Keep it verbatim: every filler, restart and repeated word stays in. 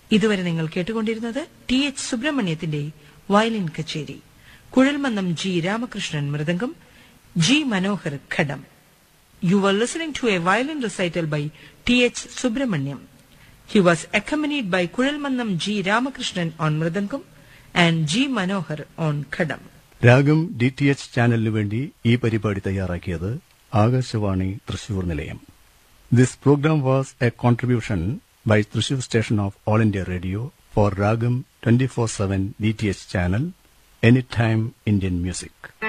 ഇതുവരെ നിങ്ങൾ കേട്ടുകൊണ്ടിരുന്നത് T H സുബ്രഹ്മണ്യത്തിന്റെ violin കച്ചേരി. Kuzhalmannam G Ramakrishnan mridangam, G Manohar ghatam. You were listening to a violin recital by T H Subramaniam. He was accompanied by Kudalmannam G. Ramakrishnan on Mridangam and G. Manohar on Khadam. രാഗം D T H ചാനലിനു വേണ്ടി ഈ പരിപാടി തയ്യാറാക്കിയത് ആകാശവാണി തൃശൂർ നിലയം. This programme was A contribution by Thrissur station of All India Radio for Ragam twenty-four seven D T H channel, Anytime Indian Music.